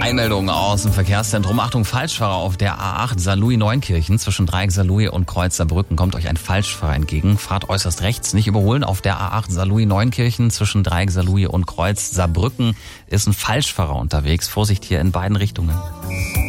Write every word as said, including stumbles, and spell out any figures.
Eilmeldung aus dem Verkehrszentrum. Achtung, Falschfahrer auf der A acht Saarlouis-Neunkirchen zwischen Dreieck Saarlouis und Kreuz Saarbrücken. Kommt euch ein Falschfahrer entgegen. Fahrt äußerst rechts, nicht überholen. Auf der A acht Saarlouis-Neunkirchen zwischen Dreieck Saarlouis und Kreuz Saarbrücken ist ein Falschfahrer unterwegs. Vorsicht hier in beiden Richtungen.